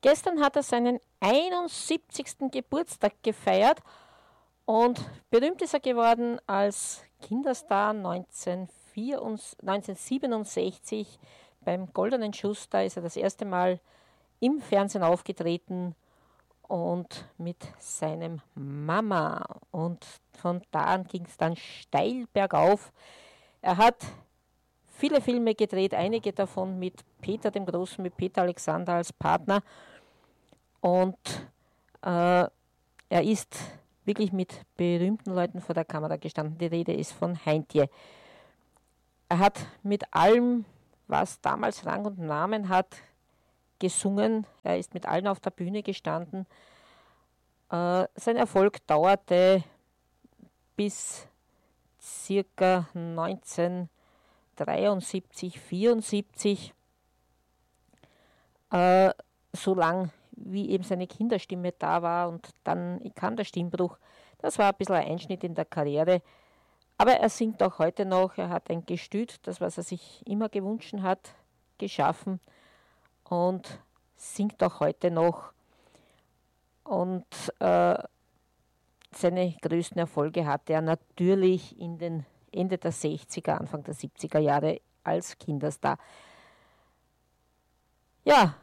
Gestern hat er seinen 71. Geburtstag gefeiert und berühmt ist er geworden als Kinderstar 1967 beim Goldenen Schuss. Da ist er das erste Mal im Fernsehen aufgetreten und mit seinem Mama. Und von da an ging es dann steil bergauf. Er hat viele Filme gedreht, einige davon mit Peter dem Großen, mit Peter Alexander als Partner. Und er ist wirklich mit berühmten Leuten vor der Kamera gestanden. Die Rede ist von Heintje. Er hat mit allem, was damals Rang und Namen hat, gesungen. Er ist mit allen auf der Bühne gestanden. Sein Erfolg dauerte bis circa 1973, 74, so lang wie eben seine Kinderstimme da war, und dann kam der Stimmbruch. Das war ein bisschen ein Einschnitt in der Karriere. Aber er singt auch heute noch. Er hat ein Gestüt, das, was er sich immer gewünscht hat, geschaffen und singt auch heute noch. Und seine größten Erfolge hatte er natürlich in den Ende der 60er, Anfang der 70er Jahre als Kinderstar. Ja,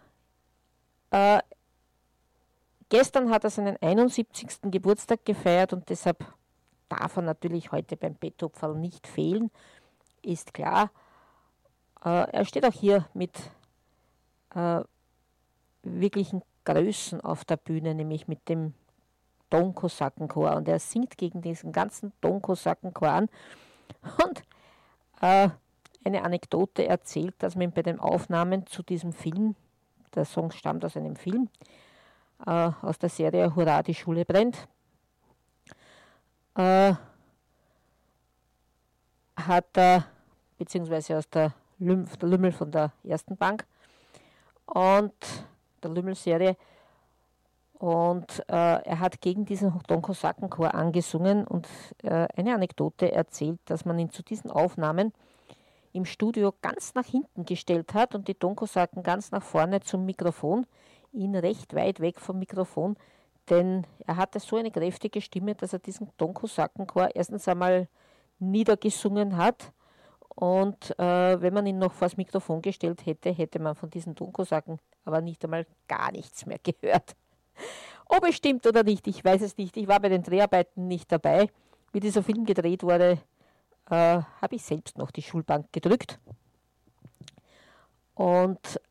gestern hat er seinen 71. Geburtstag gefeiert und deshalb darf er natürlich heute beim Betthupferl nicht fehlen, ist klar. Er steht auch hier mit wirklichen Größen auf der Bühne, nämlich mit dem Donkosakenchor, und er singt gegen diesen ganzen Donkosakenchor an. Und eine Anekdote erzählt, dass man bei den Aufnahmen zu diesem Film, der Song stammt aus einem Film, aus der Serie Hurra, die Schule brennt, hat er, beziehungsweise aus der Lümmel von der ersten Bank und der Lümmel-Serie, und er hat gegen diesen Donkosakenchor angesungen, und eine Anekdote erzählt, dass man ihn zu diesen Aufnahmen im Studio ganz nach hinten gestellt hat und die Donkosaken ganz nach vorne zum Mikrofon, ihn recht weit weg vom Mikrofon, denn er hatte so eine kräftige Stimme, dass er diesen Donkosakenchor erstens einmal niedergesungen hat, und wenn man ihn noch vor das Mikrofon gestellt hätte, hätte man von diesen Donkosaken aber nicht einmal gar nichts mehr gehört. Ob es stimmt oder nicht, ich weiß es nicht. Ich war bei den Dreharbeiten nicht dabei. Wie dieser Film gedreht wurde, habe ich selbst noch die Schulbank gedrückt und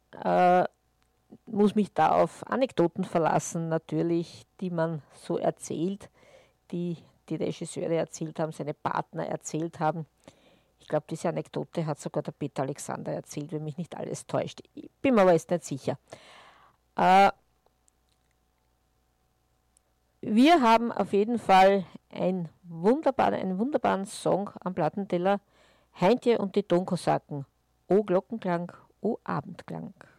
muss mich da auf Anekdoten verlassen, natürlich, die man so erzählt, die die Regisseure erzählt haben, seine Partner erzählt haben. Ich glaube, diese Anekdote hat sogar der Peter Alexander erzählt, wenn mich nicht alles täuscht. Ich bin mir aber jetzt nicht sicher. Wir haben auf jeden Fall einen wunderbaren Song am Plattenteller. Heintje und die Donkosaken. O Glockenklang, o Abendklang.